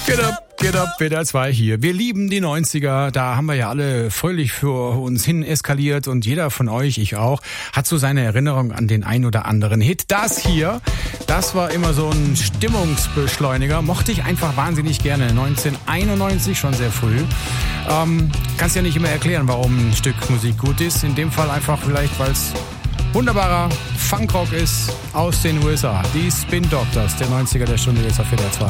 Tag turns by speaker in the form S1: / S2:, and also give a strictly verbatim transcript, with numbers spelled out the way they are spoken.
S1: Get up, get up, W D R zwei hier. Wir lieben die neunziger, da haben wir ja alle fröhlich für uns hin eskaliert und jeder von euch, ich auch, hat so seine Erinnerung an den ein oder anderen Hit. Das hier, das war immer so ein Stimmungsbeschleuniger, mochte ich einfach wahnsinnig gerne. neunzehnhunderteinundneunzig, schon sehr früh. Ähm, kannst ja nicht immer erklären, warum ein Stück Musik gut ist. In dem Fall einfach vielleicht, weil es wunderbarer Funkrock ist aus den U S A. Die Spin Doctors, der neunziger der Stunde jetzt auf W D R zwei.